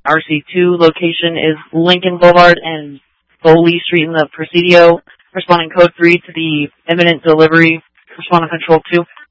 RC2 location is Lincoln Boulevard and Foley Street in the Presidio. Responding code 3 to the imminent delivery. Responding control 2.